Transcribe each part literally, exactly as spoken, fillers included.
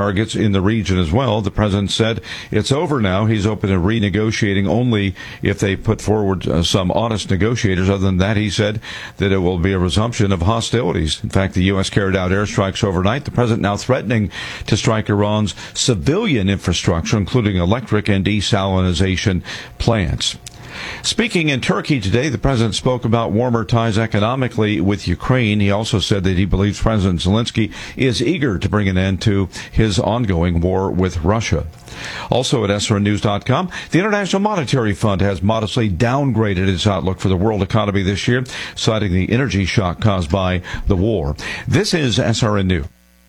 targets in the region as well. The president said it's over now. He's open to renegotiating only if they put forward uh, some honest negotiators. Other than that, he said that it will be a resumption of hostilities. In fact, the U S carried out airstrikes overnight. The president now threatening to strike Iran's civilian infrastructure, including electric and desalinization plants. Speaking in Turkey today, the president spoke about warmer ties economically with Ukraine. He also said that he believes President Zelensky is eager to bring an end to his ongoing war with Russia. Also at S R N news dot com, the International Monetary Fund has modestly downgraded its outlook for the world economy this year, citing the energy shock caused by the war. This is S R N News.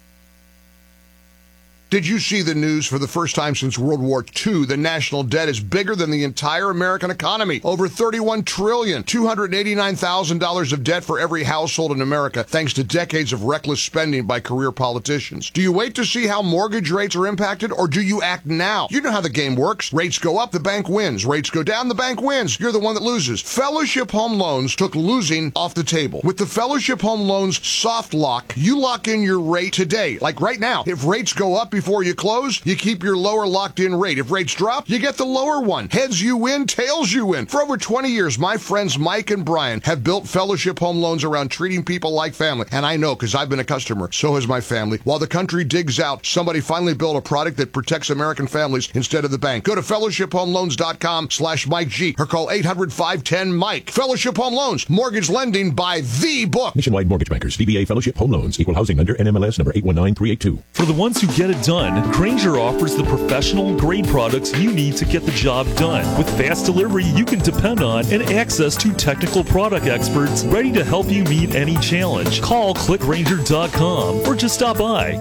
Did you see the news? For the first time since World War Two, the national debt is bigger than the entire American economy. Over thirty-one trillion dollars, two hundred eighty-nine thousand dollars of debt for every household in America, thanks to decades of reckless spending by career politicians. Do you wait to see how mortgage rates are impacted, or do you act now? You know how the game works. Rates go up, the bank wins. Rates go down, the bank wins. You're the one that loses. Fellowship Home Loans took losing off the table. With the Fellowship Home Loans soft lock, you lock in your rate today. Like right now, if rates go up before you close, you keep your lower locked-in rate. If rates drop, you get the lower one. Heads you win, tails you win. For over twenty years, my friends Mike and Brian have built Fellowship Home Loans around treating people like family. And I know, because I've been a customer. So has my family. While the country digs out, somebody finally built a product that protects American families instead of the bank. Go to fellowship home loans dot com slash Mike G or call eight hundred, five one zero, Mike. Fellowship Home Loans. Mortgage lending by the book. Nationwide Mortgage Bankers. D B A Fellowship Home Loans. Equal housing lender. N M L S number eight one nine three eight two. For the ones who get it done, Grainger offers the professional grade products you need to get the job done. With fast delivery you can depend on and access to technical product experts ready to help you meet any challenge. Call click grainger dot com or just stop by.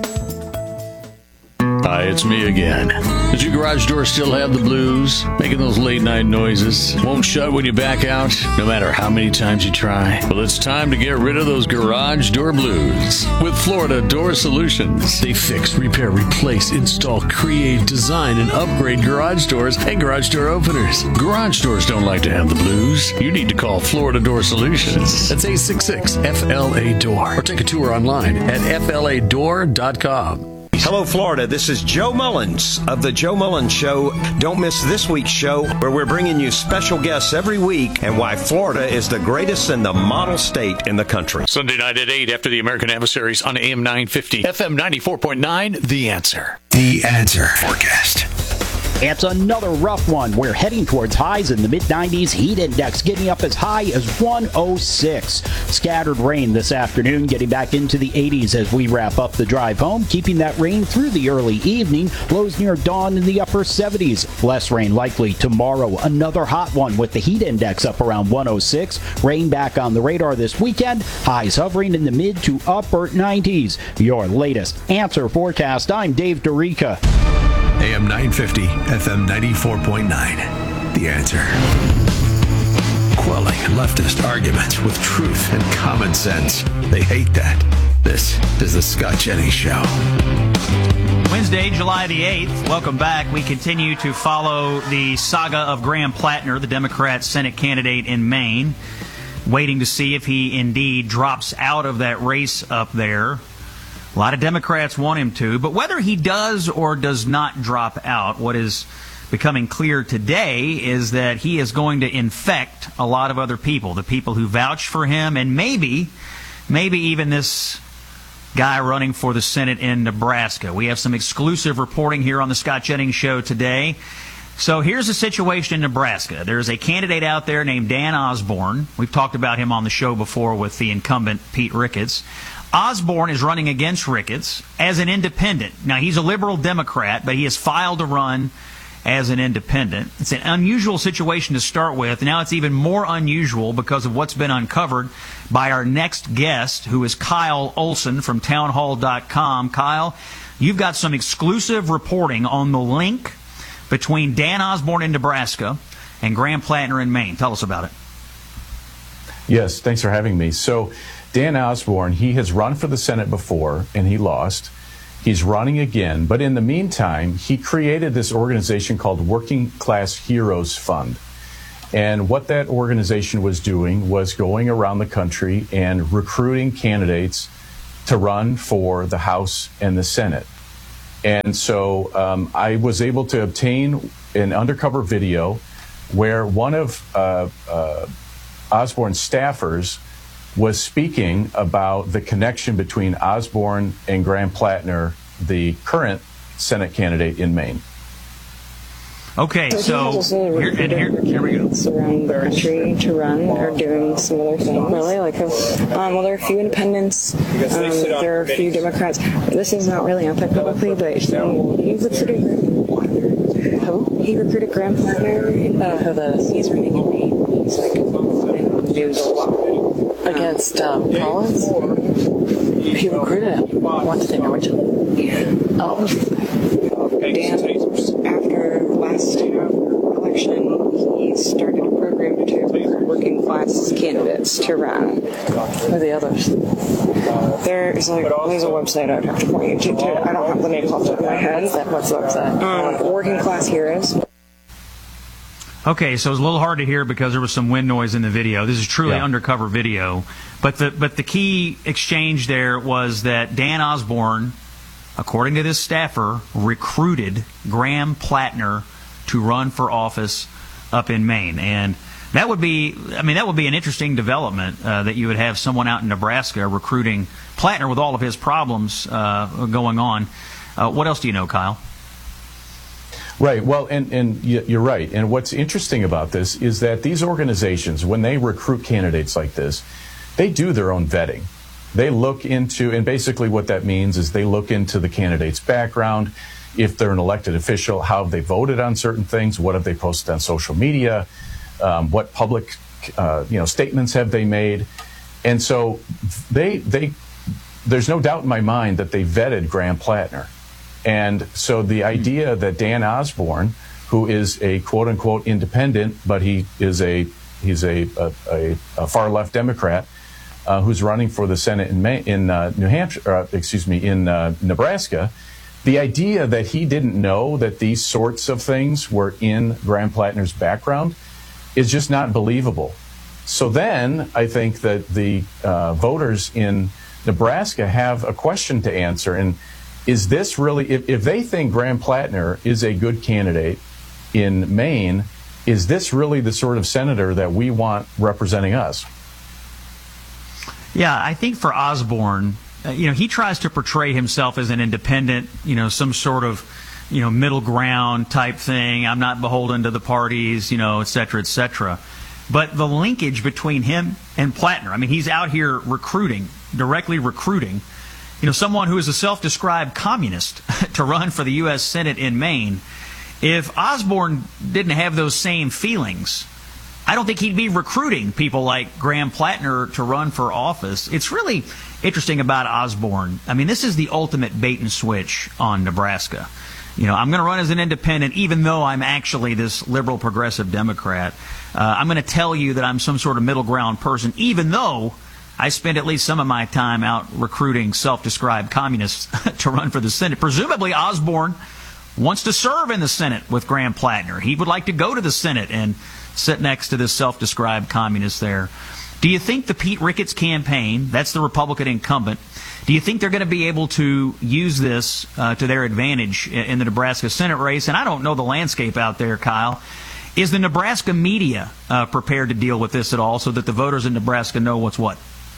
Hi, it's me again. Does your garage door still have the blues? Making those late night noises? Won't shut when you back out, no matter how many times you try? Well, it's time to get rid of those garage door blues with Florida Door Solutions. They fix, repair, replace, install, create, design, and upgrade garage doors and garage door openers. Garage doors don't like to have the blues. You need to call Florida Door Solutions. That's eight six six F L A Door. Or take a tour online at F L A door dot com. Hello, Florida. This is Joe Mullins of The Joe Mullins Show. Don't miss this week's show, where we're bringing you special guests every week and why Florida is the greatest and the model state in the country. Sunday night at eight after the American Adversaries on A M nine fifty, F M ninety-four point nine, The Answer. The Answer Forecast. It's another rough one. We're heading towards highs in the mid nineties. Heat index getting up as high as one oh six. Scattered rain this afternoon, getting back into the eighties as we wrap up the drive home, keeping that rain through the early evening. Lows near dawn in the upper seventies. Less rain likely tomorrow. Another hot one with the heat index up around one oh six. Rain back on the radar this weekend. Highs hovering in the mid to upper nineties. Your latest Answer forecast. I'm Dave Dorica. A M nine fifty, F M ninety-four point nine. The Answer. Quelling leftist arguments with truth and common sense. They hate that. This is the Scott Jennings Show. Wednesday, July the eighth. Welcome back. We continue to follow the saga of Graham Plattner, the Democrat Senate candidate in Maine, waiting to see if he indeed drops out of that race up there. A lot of Democrats want him to, but whether he does or does not drop out, what is becoming clear today is that he is going to infect a lot of other people, the people who vouch for him, and maybe, maybe even this guy running for the Senate in Nebraska. We have some exclusive reporting here on the Scott Jennings Show today. So here's the situation in Nebraska. There's a candidate out there named Dan Osborne. We've talked about him on the show before with the incumbent Pete Ricketts. Osborne is running against Ricketts as an independent. Now, he's a liberal Democrat, but he has filed to run as an independent. It's an unusual situation to start with. Now it's even more unusual because of what's been uncovered by our next guest, who is Kyle Olson from townhall dot com. Kyle, you've got some exclusive reporting on the link between Dan Osborne in Nebraska and Graham Plattner in Maine. Tell us about it. Yes, thanks for having me. So Dan Osborne, he has run for the Senate before, and he lost. He's running again. But in the meantime, he created this organization called Working Class Heroes Fund. And what that organization was doing was going around the country and recruiting candidates to run for the House and the Senate. And so um, I was able to obtain an undercover video where one of uh, uh, Osborne's staffers was speaking about the connection between Osborne and Graham Plattner, the current Senate candidate in Maine. Okay, so here, and here, here we go. Around the country to run are doing similar things. Really, like, um, well, there are a few independents. Um, there are a few Democrats. This is not really out there publicly, but um, he recruited. Who? He recruited Graham Plattner. Uh, who the? He's running in Maine. He's like news against um, Collins. He recruited him. What did they know each other? Yeah. Oh. Dan, after last election, he started a program to recruit working class candidates to run. Who are the others? There's like there's a website I'd have to point you to. to. I don't have the name off the top of my head. What's that? What's the website? Um, Working Class Heroes. Okay, so it was a little hard to hear because there was some wind noise in the video. This is truly Yeah. undercover video. But the but the key exchange there was that Dan Osborne, according to this staffer, recruited Graham Plattner to run for office up in Maine. And that would be, I mean, that would be an interesting development, uh, that you would have someone out in Nebraska recruiting Plattner with all of his problems uh, going on. Uh, what else do you know, Kyle? Right. Well, and, and you're right. And what's interesting about this is that these organizations, when they recruit candidates like this, they do their own vetting. They look into, and basically what that means is they look into the candidate's background, if they're an elected official, how have they voted on certain things, what have they posted on social media, um, what public uh, you know, statements have they made. And so they, they, there's no doubt in my mind that they vetted Graham Plattner. And so the idea that Dan Osborne, who is a quote-unquote independent, but he is a he's a, a, a far-left Democrat, Uh, who's running for the Senate in May, in uh, New Hampshire, uh, excuse me, in uh, Nebraska, the idea that he didn't know that these sorts of things were in Graham Plattner's background is just not believable. So then I think that the uh, voters in Nebraska have a question to answer. And is this really, if, if they think Graham Plattner is a good candidate in Maine, is this really the sort of senator that we want representing us? Yeah, I think for Osborne, uh, you know, he tries to portray himself as an independent, you know, some sort of, you know, middle ground type thing. I'm not beholden to the parties, you know, et cetera, et cetera. But the linkage between him and Plattner, I mean, he's out here recruiting, directly recruiting, you know, someone who is a self-described communist to run for the U S Senate in Maine. If Osborne didn't have those same feelings, I don't think he'd be recruiting people like Graham Plattner to run for office. It's really interesting about Osborne. I mean, this is the ultimate bait and switch on Nebraska. You know, I'm going to run as an independent, even though I'm actually this liberal progressive Democrat. Uh, I'm going to tell you that I'm some sort of middle ground person, even though I spend at least some of my time out recruiting self-described communists to run for the Senate. Presumably, Osborne wants to serve in the Senate with Graham Plattner. He would like to go to the Senate and sit next to this self-described communist there. Do you think the Pete Ricketts campaign, that's the Republican incumbent, do you think they're going to be able to use this uh, to their advantage in the Nebraska Senate race? And I don't know the landscape out there, Kyle. Is the Nebraska media uh, prepared to deal with this at all so that the voters in Nebraska know what's what?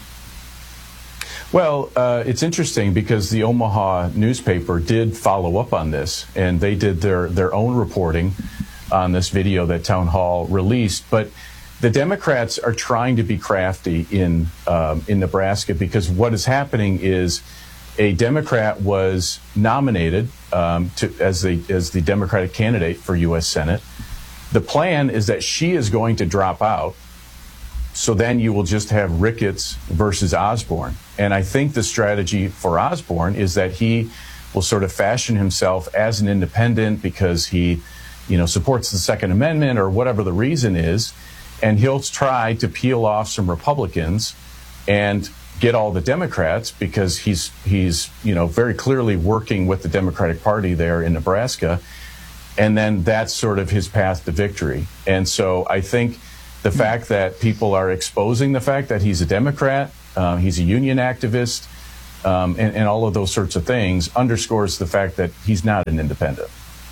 Well, uh, it's interesting because the Omaha newspaper did follow up on this, and they did their, their own reporting on this video that Town Hall released. But the Democrats are trying to be crafty in um, in Nebraska, because what is happening is a Democrat was nominated um, to, as the as the Democratic candidate for U S Senate. The plan is that she is going to drop out, so then you will just have Ricketts versus Osborne. And I think the strategy for Osborne is that he will sort of fashion himself as an independent because he, you know, supports the Second Amendment or whatever the reason is, and he'll try to peel off some Republicans and get all the Democrats, because he's he's you know very clearly working with the Democratic Party there in Nebraska, and then that's sort of his path to victory. And so I think the fact that people are exposing the fact that he's a Democrat, uh, he's a union activist, um, and, and all of those sorts of things underscores the fact that he's not an independent.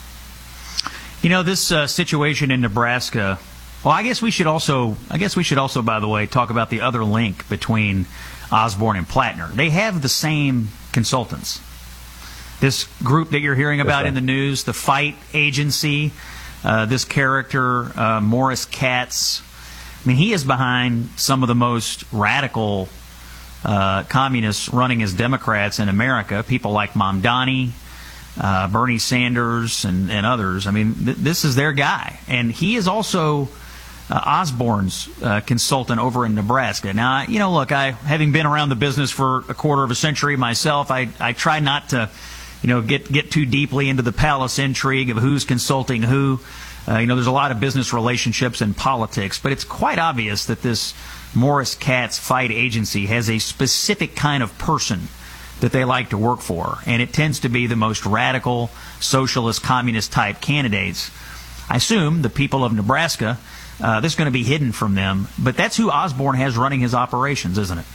You know, this uh, situation in Nebraska. Well, I guess we should also. I guess we should also, by the way, talk about the other link between Osborne and Plattner. They have the same consultants. This group that you're hearing about right. in the news, the Fight Agency, uh, this character, uh, Morris Katz. I mean, he is behind some of the most radical uh, communists running as Democrats in America. People like Mamdani, uh, Bernie Sanders, and, and others. I mean, th- this is their guy. And he is also uh, Osborne's uh, consultant over in Nebraska. Now, you know, look, I having been around the business for a quarter of a century myself, I, I try not to, you know, get, get too deeply into the palace intrigue of who's consulting who. Uh, you know, there's a lot of business relationships and politics, but it's quite obvious that this Morris Katz Fight Agency has a specific kind of person that they like to work for, and it tends to be the most radical, socialist, communist-type candidates. I assume the people of Nebraska, uh, this is going to be hidden from them, but that's who Osborne has running his operations, isn't it?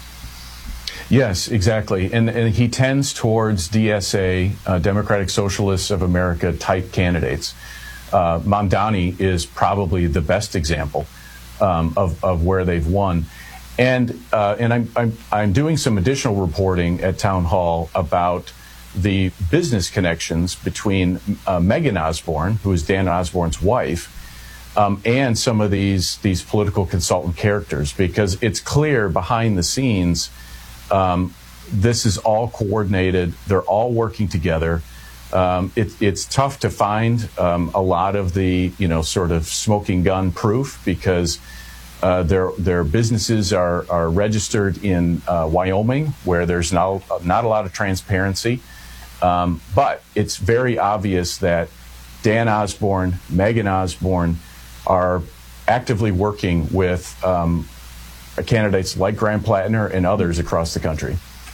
Yes, exactly. And, and he tends towards D S A, uh, Democratic Socialists of America type candidates. Uh, Mamdani is probably the best example um, of, of where they've won. And uh, and I'm, I'm I'm doing some additional reporting at Town Hall about the business connections between uh, Megan Osborne, who is Dan Osborne's wife, um, and some of these these political consultant characters, because it's clear behind the scenes um, this is all coordinated. They're all working together. Um, it, it's tough to find um, a lot of the you know sort of smoking gun proof, because Uh, their their businesses are are registered in uh, Wyoming, where there's not not a lot of transparency. Um, but it's very obvious that Dan Osborne, Megan Osborne, are actively working with um, candidates like Graham Plattner and others across the country.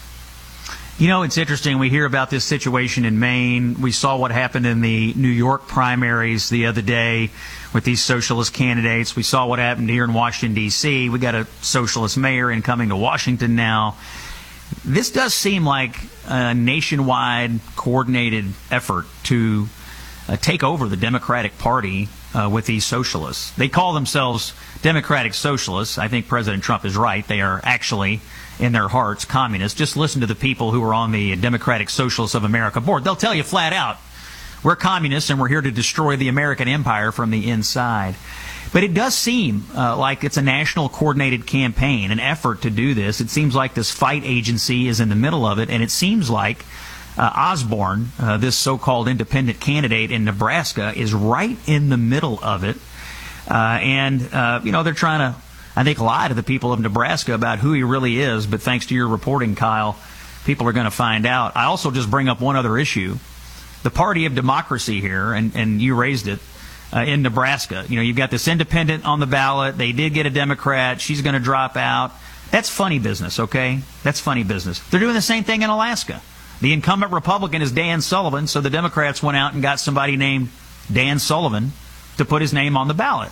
You know, it's interesting. We hear about this situation in Maine. We saw what happened in the New York primaries the other day with these socialist candidates. We saw what happened here in Washington, D C We got a socialist mayor incoming to Washington now. This does seem like a nationwide coordinated effort to uh, take over the Democratic Party uh, with these socialists. They call themselves Democratic Socialists. I think President Trump is right. They are actually, in their hearts, communists. Just listen to the people who are on the Democratic Socialists of America board. They'll tell you flat out, we're communists and we're here to destroy the American empire from the inside. But it does seem uh, like it's a national coordinated campaign, an effort to do this. It seems like this Fight Agency is in the middle of it, and it seems like uh, Osborne, uh, this so-called independent candidate in Nebraska, is right in the middle of it. Uh, and, uh, you know, they're trying to, I think, lie to the people of Nebraska about who he really is. But thanks to your reporting, Kyle, people are going to find out. I also just bring up one other issue. The party of democracy here, and, and you raised it, uh, in Nebraska. You know, you've got this independent on the ballot. They did get a Democrat. She's going to drop out. That's funny business, okay? That's funny business. They're doing the same thing in Alaska. The incumbent Republican is Dan Sullivan, so the Democrats went out and got somebody named Dan Sullivan to put his name on the ballot.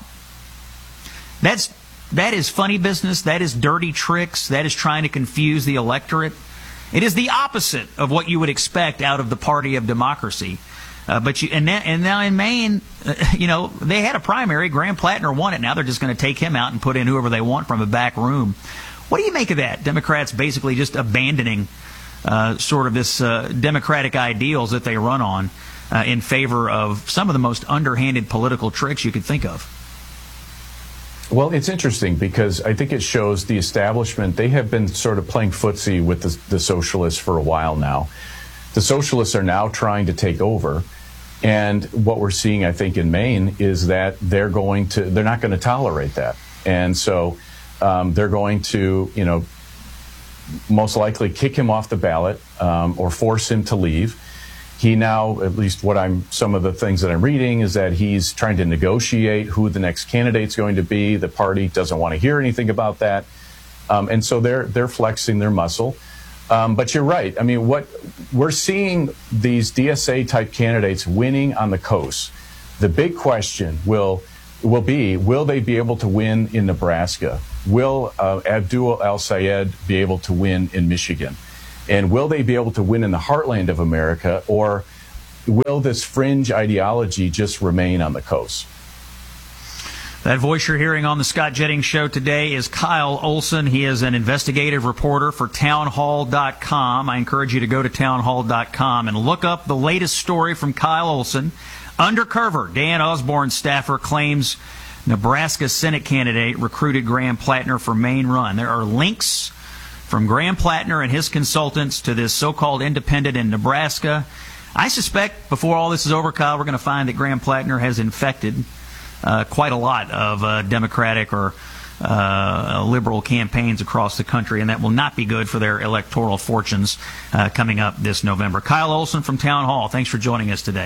That's That is funny business. That is dirty tricks. That is trying to confuse the electorate. It is the opposite of what you would expect out of the party of democracy. Uh, but you, and, that, and now in Maine, uh, you know, they had a primary. Graham Plattner won it. Now they're just going to take him out and put in whoever they want from a back room. What do you make of that? Democrats basically just abandoning uh, sort of this uh, democratic ideals that they run on uh, in favor of some of the most underhanded political tricks you could think of. Well, it's interesting because I think it shows the establishment, they have been sort of playing footsie with the, the socialists for a while now. The socialists are now trying to take over. And what we're seeing, I think, in Maine is that they're going to, they're not going to tolerate that. And so um, they're going to, you know, most likely kick him off the ballot um, or force him to leave. He now, at least what I'm, some of the things that I'm reading is that he's trying to negotiate who the next candidate's going to be. The party doesn't want to hear anything about that. Um, and so they're, they're flexing their muscle. Um, but you're right. I mean, what we're seeing these D S A type candidates winning on the coast. The big question will, will be, will they be able to win in Nebraska? Will uh, Abdul El-Sayed be able to win in Michigan? And will they be able to win in the heartland of America, or will this fringe ideology just remain on the coast? That voice you're hearing on the Scott Jennings Show today is Kyle Olson. He is an investigative reporter for town hall dot com. I encourage you to go to town hall dot com and look up the latest story from Kyle Olson. Undercover, Dan Osborne staffer claims Nebraska Senate candidate recruited Graham Plattner for Maine run. There are links from Graham Plattner and his consultants to this so-called independent in Nebraska. I suspect before all this is over, Kyle, we're going to find that Graham Plattner has infected Uh, quite a lot of uh, Democratic or uh, liberal campaigns across the country, and that will not be good for their electoral fortunes uh, coming up this November. Kyle Olson from Town Hall, thanks for joining us today.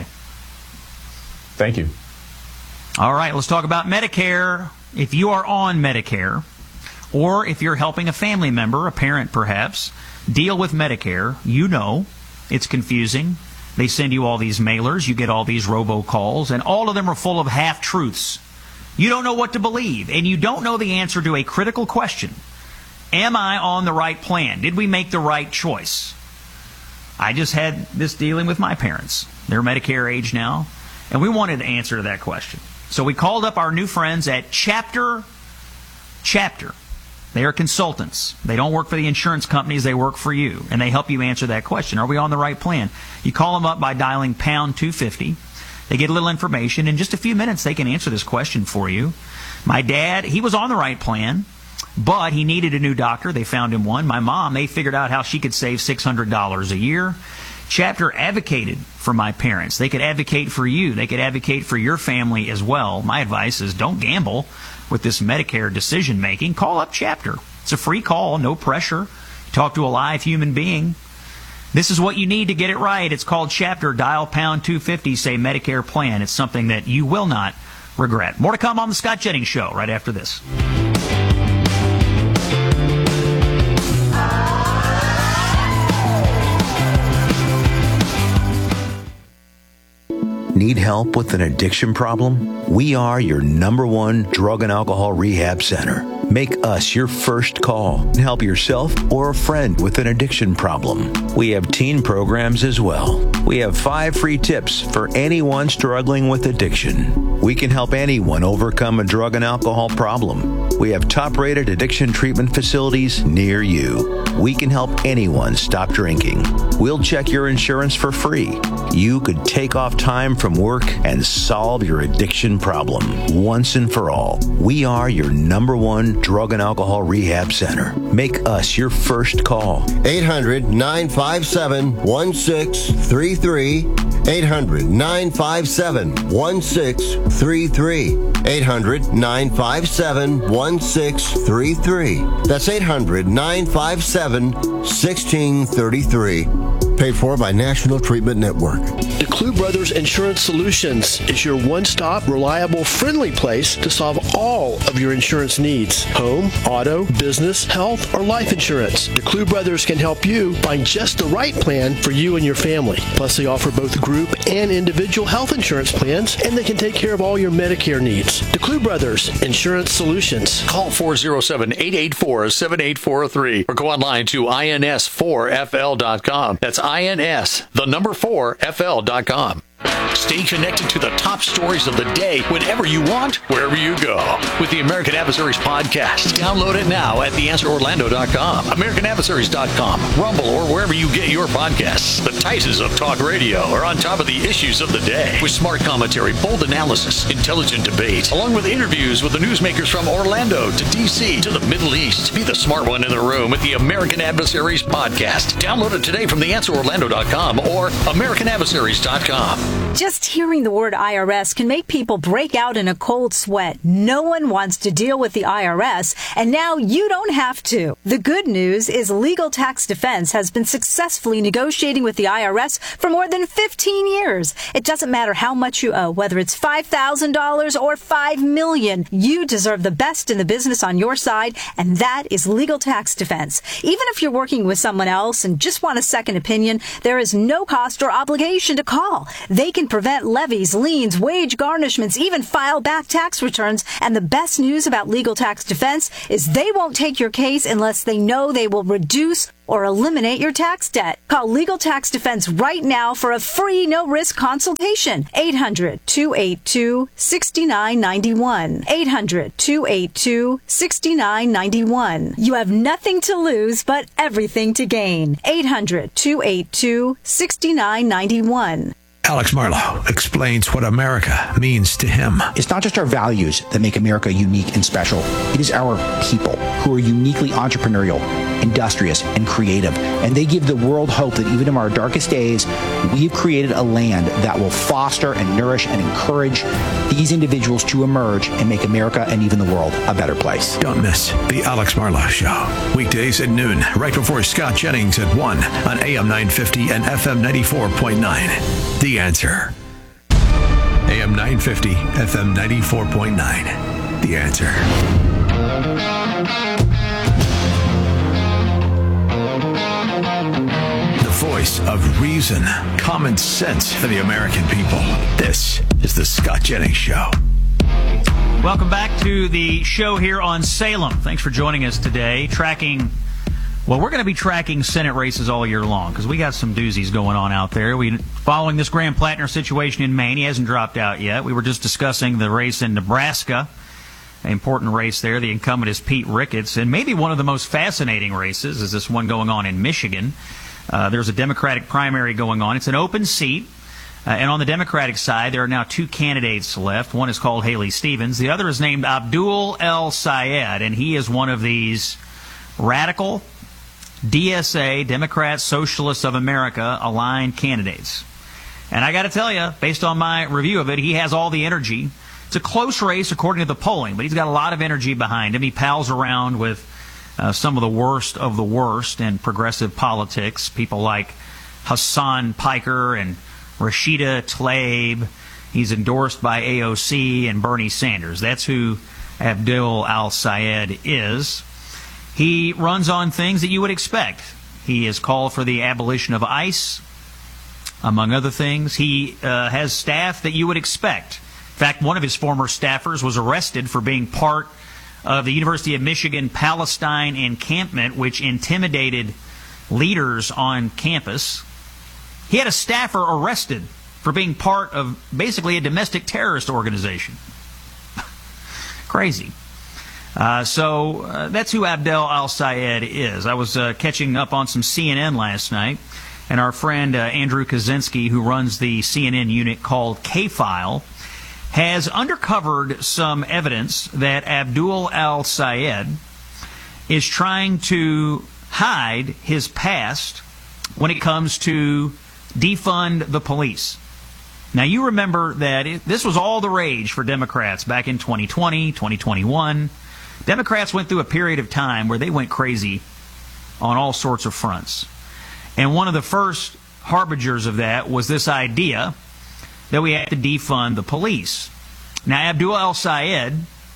Thank you. All right, let's talk about Medicare. If you are on Medicare, or if you're helping a family member, a parent perhaps, deal with Medicare, you know it's confusing. They send you all these mailers, you get all these robocalls, and all of them are full of half-truths. You don't know what to believe, and you don't know the answer to a critical question. Am I on the right plan? Did we make the right choice? I just had this dealing with my parents. They're Medicare age now, and we wanted an answer to that question. So we called up our new friends at Chapter Chapter. They are consultants. They don't work for the insurance companies. They work for you, and they help you answer that question. Are we on the right plan? You call them up by dialing pound two fifty. They get a little information. In just a few minutes, they can answer this question for you. My dad, he was on the right plan, but he needed a new doctor. They found him one. My mom, they figured out how she could save six hundred dollars a year. Chapter advocated for my parents. They could advocate for you. They could advocate for your family as well. My advice is don't gamble with this Medicare decision-making. Call up Chapter. It's a free call, no pressure. Talk to a live human being. This is what you need to get it right. It's called Chapter. Dial pound two fifty, say Medicare plan. It's something that you will not regret. More to come on the Scott Jennings Show right after this. Need help with an addiction problem? We are your number one drug and alcohol rehab center. Make us your first call and help yourself or a friend with an addiction problem. We have teen programs as well. We have five free tips for anyone struggling with addiction. We can help anyone overcome a drug and alcohol problem. We have top-rated addiction treatment facilities near you. We can help anyone stop drinking. We'll check your insurance for free. You could take off time from work and solve your addiction problem once and for all. We are your number one drug and alcohol rehab center. Make us your first call. eight hundred, nine five seven, one six three three. eight hundred, nine five seven, one six three three. eight hundred, nine five seven, one six three three. That's eight hundred, nine five seven, one six three three. Paid for by National Treatment Network. DeClue Brothers Insurance Solutions is your one-stop, reliable, friendly place to solve all of your insurance needs. Home, auto, business, health, or life insurance. DeClue Brothers can help you find just the right plan for you and your family. Plus, they offer both group and individual health insurance plans, and they can take care of all your Medicare needs. DeClue Brothers Insurance Solutions. Call four oh seven, eight eight four, seven eight four three or go online to I N S four F L dot com. That's I N S, the number four, F L dot com. Stay connected to the top stories of the day whenever you want, wherever you go. With the American Adversaries Podcast. Download it now at the answer orlando dot com, american adversaries dot com, Rumble, or wherever you get your podcasts. The Titans of talk radio are on top of the issues of the day with smart commentary, bold analysis, intelligent debate, along with interviews with the newsmakers from Orlando to D C to the Middle East. Be the smart one in the room with the American Adversaries Podcast. Download it today from the answer orlando dot com or american adversaries dot com. Just hearing the word I R S can make people break out in a cold sweat. No one wants to deal with the I R S, and now you don't have to. The good news is Legal Tax Defense has been successfully negotiating with the I R S for more than fifteen years. It doesn't matter how much you owe, whether it's five thousand dollars or five million dollars. You deserve the best in the business on your side, and that is Legal Tax Defense. Even if you're working with someone else and just want a second opinion, there is no cost or obligation to call. They can can prevent levies, liens, wage garnishments, even file back tax returns. And the best news about Legal Tax Defense is they won't take your case unless they know they will reduce or eliminate your tax debt. Call Legal Tax Defense right now for a free no-risk consultation. eight hundred, two eight two, six nine nine one. eight hundred, two eight two, six nine nine one. You have nothing to lose but everything to gain. eight hundred, two eight two, six nine nine one. Alex Marlow explains what America means to him. It's not just our values that make America unique and special. It is our people who are uniquely entrepreneurial, industrious, and creative. And they give the world hope that even in our darkest days, we've created a land that will foster and nourish and encourage these individuals to emerge and make America and even the world a better place. Don't miss the Alex Marlow Show. Weekdays at noon, right before Scott Jennings at one on A M nine fifty and F M ninety-four point nine. The Answer. A M nine fifty, F M ninety-four point nine. The Answer. The voice of reason, common sense for the American people. This is the Scott Jennings Show. Welcome back to the show here on Salem. Thanks for joining us today. Tracking, well, we're going to be tracking Senate races all year long because we got some doozies going on out there. We following this Graham Plattner situation in Maine. He hasn't dropped out yet. We were just discussing the race in Nebraska, an important race there. The incumbent is Pete Ricketts, and maybe one of the most fascinating races is this one going on in Michigan. Uh, there's a Democratic primary going on. It's an open seat. Uh, and on the Democratic side, there are now two candidates left. One is called Haley Stevens. The other is named Abdul El-Sayed, and he is one of these radical D S A, Democrats, Socialists of America, aligned candidates. And I got to tell you, based on my review of it, he has all the energy. It's a close race according to the polling, but he's got a lot of energy behind him. He pals around with uh, some of the worst of the worst in progressive politics, people like Hassan Piker and Rashida Tlaib. He's endorsed by A O C and Bernie Sanders. That's who Abdul El-Sayed is. He runs on things that you would expect. He has called for the abolition of ICE, among other things. He uh, has staff that you would expect. In fact, one of his former staffers was arrested for being part of the University of Michigan Palestine encampment, which intimidated leaders on campus. He had a staffer arrested for being part of basically a domestic terrorist organization. Crazy. Uh, so uh, that's who Abdul El-Sayed is. I was uh, catching up on some C N N last night, and our friend uh, Andrew Kaczynski, who runs the C N N unit called K-File, has uncovered some evidence that Abdul El-Sayed is trying to hide his past when it comes to defund the police. Now, you remember that it, this was all the rage for Democrats back in twenty twenty, twenty twenty-one. Democrats went through a period of time where they went crazy on all sorts of fronts. And one of the first harbingers of that was this idea that we had to defund the police. Now, Abdul El-Sayed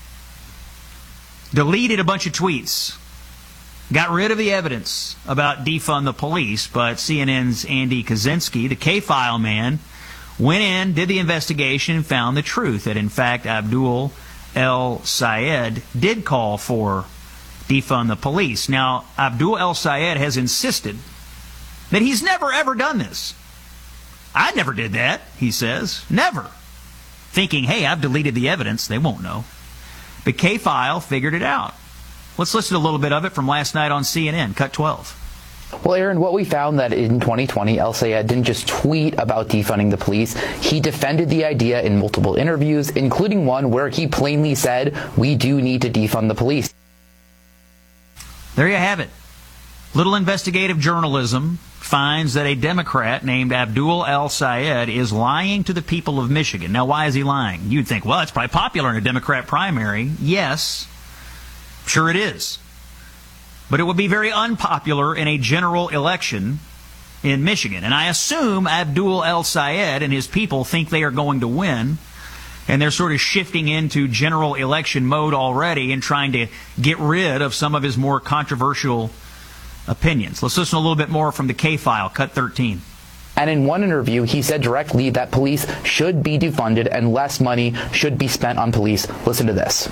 deleted a bunch of tweets, got rid of the evidence about defund the police, but C N N's Andy Kaczynski, the K-File man, went in, did the investigation, and found the truth, that in fact Abdul El-Sayed did call for defund the police. Now, Abdul El-Sayed has insisted that he's never ever done this. I never did that, he says. Never. Thinking, hey, I've deleted the evidence, they won't know. But K-File figured it out. Let's listen to a little bit of it from last night on C N N, cut twelve. Well, Aaron, what we found that in twenty twenty, El-Sayed didn't just tweet about defunding the police. He defended the idea in multiple interviews, including one where he plainly said, we do need to defund the police. There you have it. Little investigative journalism finds that a Democrat named Abdul El-Sayed is lying to the people of Michigan. Now, why is he lying? You'd think, well, it's probably popular in a Democrat primary. Yes, sure it is. But it would be very unpopular in a general election in Michigan. And I assume Abdul El-Sayed and his people think they are going to win, and they're sort of shifting into general election mode already and trying to get rid of some of his more controversial opinions. Let's listen a little bit more from the K-File, cut thirteen. And in one interview, he said directly that police should be defunded and less money should be spent on police. Listen to this.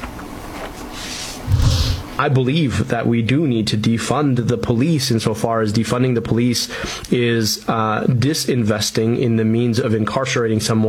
I believe that we do need to defund the police insofar as defunding the police is uh, disinvesting in the means of incarcerating someone